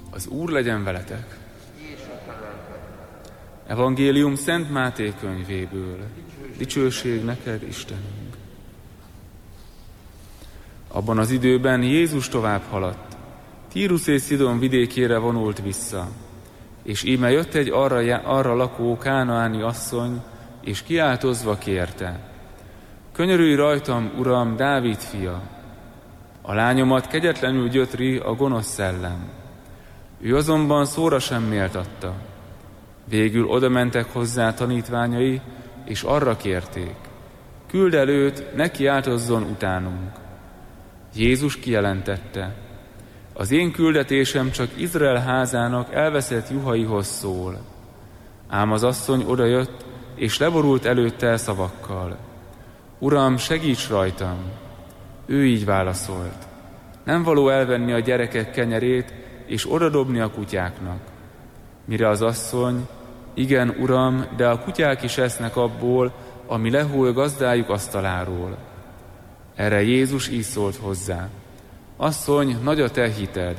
Az Úr legyen veletek! Evangélium Szent Máté könyvéből. Dicsőség neked, Istenünk! Abban az időben Jézus tovább haladt. Tírus és Szidon vidékére vonult vissza, és íme jött egy arra lakó kánaáni asszony, és kiáltozva kérte: Könyörülj rajtam, Uram, Dávid fia! A lányomat kegyetlenül gyötri a gonosz szellem. Ő azonban szóra sem méltatta. Végül odamentek hozzá tanítványai, és arra kérték: Küld el őt, ne kiáltozzon utánunk. Jézus kijelentette: Az én küldetésem csak Izrael házának elveszett juhaihoz szól. Ám az asszony odajött, és leborult előtte szavakkal: Uram, segíts rajtam! Ő így válaszolt: Nem való elvenni a gyerekek kenyerét, és odadobni a kutyáknak. Mire az asszony: Igen, Uram, de a kutyák is esznek abból, ami lehull gazdájuk asztaláról. Erre Jézus így szólt hozzá: Asszony, nagy a te hited,